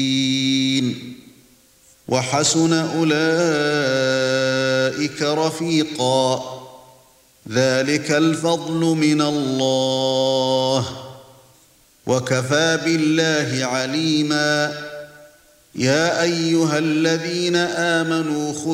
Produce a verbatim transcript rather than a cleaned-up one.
وحسن أولئك رفيقا ذلك الفضل من الله وكفى بالله عليما يا أيها الذين آمنوا